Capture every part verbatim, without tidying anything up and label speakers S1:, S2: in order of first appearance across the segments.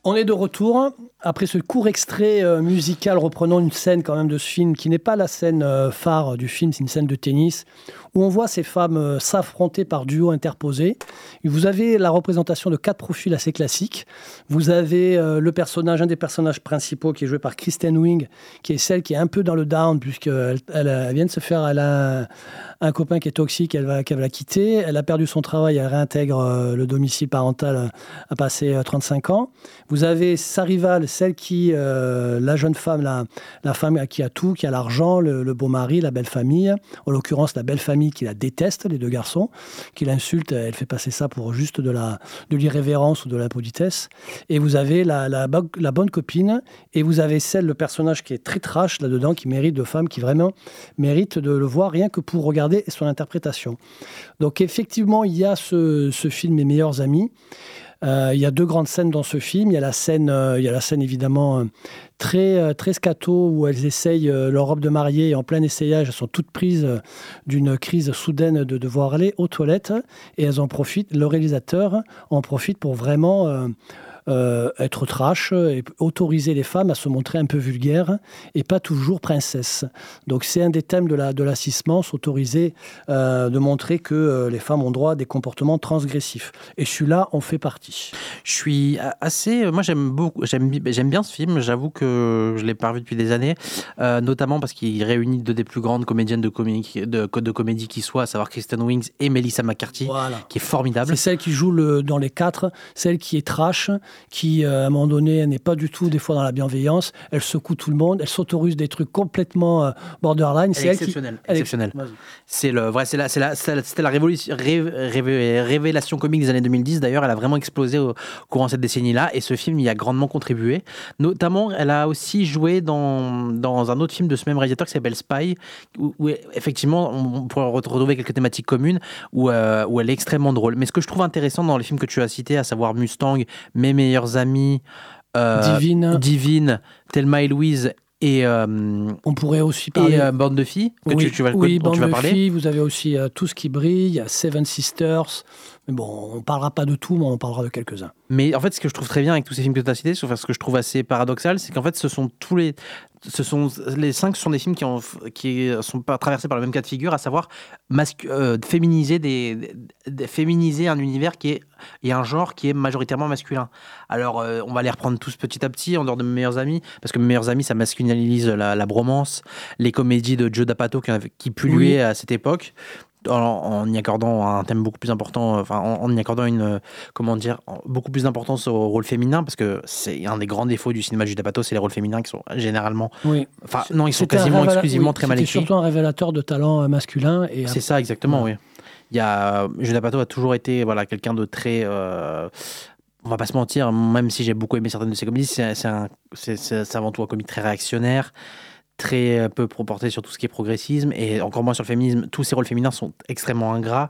S1: On est de retour. Après ce court extrait euh, musical reprenant une scène quand même de ce film qui n'est pas la scène euh, phare du film, c'est une scène de tennis où on voit ces femmes euh, s'affronter par duo interposé. Et vous avez la représentation de quatre profils assez classiques. Vous avez euh, le personnage, un des personnages principaux qui est joué par Kristen Wiig, qui est celle qui est un peu dans le down puisqu'elle elle, elle vient de se faire, elle a un, un copain qui est toxique, elle va, qu'elle va quitter. Elle a perdu son travail, elle réintègre euh, le domicile parental euh, à passer euh, trente-cinq ans. Vous avez sa rivale, celle qui, euh, la jeune femme, la, la femme qui a tout, qui a l'argent, le, le beau mari, la belle famille. En l'occurrence, la belle famille qui la déteste, les deux garçons, qui l'insultent. Elle fait passer ça pour juste de, la, de l'irrévérence ou de la politesse. Et vous avez la, la, la bonne copine. Et vous avez celle, le personnage qui est très trash là-dedans, qui mérite de femme, qui vraiment mérite de le voir rien que pour regarder son interprétation. Donc effectivement, il y a ce, ce film Mes meilleurs amis. Euh, il y a deux grandes scènes dans ce film. Il y a la scène, euh, il y a la scène évidemment euh, très, euh, très scato où elles essayent euh, leur robe de mariée et en plein essayage, elles sont toutes prises euh, d'une crise soudaine de devoir aller aux toilettes et elles en profitent. Le réalisateur en profite pour vraiment euh, euh, être trash et autoriser les femmes à se montrer un peu vulgaires et pas toujours princesses. Donc c'est un des thèmes de la, de l'assistement, s'autoriser euh, de montrer que euh, les femmes ont droit à des comportements transgressifs. Et celui-là en fait partie.
S2: Je suis assez... Moi, j'aime beaucoup, j'aime, j'aime bien ce film. J'avoue que je ne l'ai pas revu depuis des années, euh, notamment parce qu'il réunit deux des plus grandes comédiennes de comédie, de, de comédie qui soient, à savoir Kristen Wiig et Melissa McCarthy,
S1: voilà.
S2: Qui est formidable.
S1: C'est celle qui joue le, dans les quatre, celle qui est trash, qui, euh, à un moment donné, n'est pas du tout, des fois, dans la bienveillance. Elle secoue tout le monde. Elle s'autorise des trucs complètement euh, borderline.
S2: Elle
S1: c'est
S2: est
S1: elle
S2: exceptionnelle.
S1: Qui...
S2: exceptionnelle. Elle est... C'est, le, ouais, c'est, la, c'est, la, c'est la, c'était la révolution, ré, ré, révélation comique des années deux mille dix. D'ailleurs, elle a vraiment explosé au courant de cette décennie-là. Et ce film y a grandement contribué. Notamment, elle a aussi joué dans, dans un autre film de ce même réalisateur qui s'appelle Spy, où, où effectivement, on pourrait retrouver quelques thématiques communes, où, euh, où elle est extrêmement drôle. Mais ce que je trouve intéressant dans les films que tu as cités, à savoir Mustang, Mes meilleurs amis, euh,
S1: Divine.
S2: Divine, Thelma et Louise, et euh,
S1: on pourrait aussi parler
S2: et euh, Bande de filles que
S1: oui,
S2: tu, tu vas,
S1: oui,
S2: dont
S1: Bande
S2: tu vas
S1: de
S2: parler.
S1: Filles, vous avez aussi euh, Tout ce qui brille, Seven Sisters. Mais bon, on ne parlera pas de tout, mais on parlera de quelques-uns.
S2: Mais en fait, ce que je trouve très bien avec tous ces films que tu as cités, ce que je trouve assez paradoxal, c'est qu'en fait, ce sont tous les, ce sont les cinq sont des films qui ont, qui sont pas traversés par le même cas de figure, à savoir mascu- euh, féminiser des, des, féminiser un univers qui est et un genre qui est majoritairement masculin. Alors, euh, on va les reprendre tous petit à petit en dehors de Mes meilleurs amis, parce que Mes meilleurs amis, ça masculinise la, la bromance, les comédies de Joe D'Apato qui, qui polluaient oui. à cette époque. En, en y accordant un thème beaucoup plus important, enfin en, en y accordant une, euh, comment dire, beaucoup plus d'importance au rôle féminin, parce que c'est un des grands défauts du cinéma de Jude Apatow, c'est les rôles féminins qui sont généralement,
S1: oui.
S2: enfin non, ils sont c'était quasiment révéla- exclusivement
S1: oui,
S2: très mal écrits.
S1: C'est surtout un révélateur de talent masculin. Et
S2: c'est
S1: après,
S2: ça exactement,
S1: ouais.
S2: oui. Il y a Jude Apatow a toujours été, voilà, quelqu'un de très euh, on va pas se mentir, même si j'ai beaucoup aimé certaines de ses comédies, c'est, c'est, un, c'est, c'est, c'est avant tout un comique très réactionnaire, très peu porté sur tout ce qui est progressisme et encore moins sur le féminisme. Tous ces rôles féminins sont extrêmement ingrats.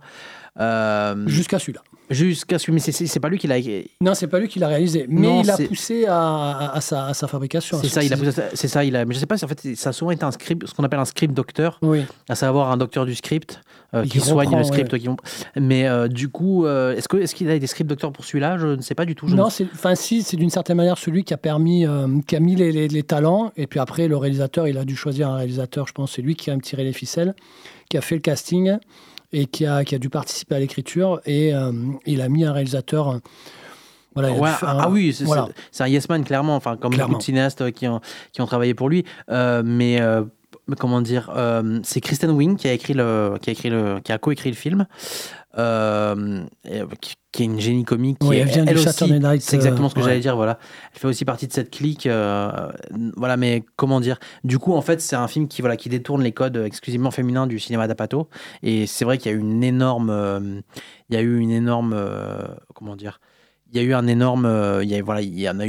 S1: Euh, jusqu'à celui-là.
S2: Jusqu'à celui, mais c'est, c'est, c'est pas lui qui l'a.
S1: Non, c'est pas lui qui l'a réalisé, mais non, il a poussé à, à, à, sa, à sa fabrication.
S2: C'est ça, il a poussé. C'est ça, il a. Mais je sais pas si en fait ça a souvent été un script, ce qu'on appelle un script docteur,
S1: oui.
S2: à savoir un docteur du script euh, qui,
S1: qui
S2: soigne
S1: reprend,
S2: le script.
S1: Ouais.
S2: Qui... Mais euh, du coup, euh, est-ce que est-ce qu'il a des script docteurs pour celui-là? Je ne sais pas du tout. Je
S1: non,
S2: ne...
S1: c'est, enfin si, c'est d'une certaine manière celui qui a permis, euh, qui a mis les, les, les talents, et puis après le réalisateur, il a dû choisir un réalisateur. Je pense c'est lui qui a tiré les ficelles, qui a fait le casting. Et qui a, qui a dû participer à l'écriture, et euh, il a mis un réalisateur. Euh,
S2: voilà, ouais,
S1: un,
S2: ah oui, c'est,
S1: voilà.
S2: c'est, c'est un yes man, clairement, enfin, comme
S1: clairement.
S2: beaucoup de cinéastes qui ont, qui ont travaillé pour lui. Euh, mais euh, comment dire, euh, c'est Kristen Wiig qui a écrit le, qui a écrit le, qui a coécrit le film. Euh, qui, qui est une génie comique. Qui
S1: oui,
S2: est,
S1: elle vient
S2: elle
S1: du
S2: aussi,
S1: Saturday Night.
S2: C'est exactement ce que
S1: euh,
S2: j'allais
S1: ouais.
S2: dire. Voilà, elle fait aussi partie de cette clique. Euh, voilà, mais comment dire. Du coup, en fait, c'est un film qui voilà qui détourne les codes exclusivement féminins du cinéma d'Apatow. Et c'est vrai qu'il y a eu une énorme, euh, il y a eu une énorme, euh, comment dire, il y a eu un énorme, euh, il y a voilà, il y en a eu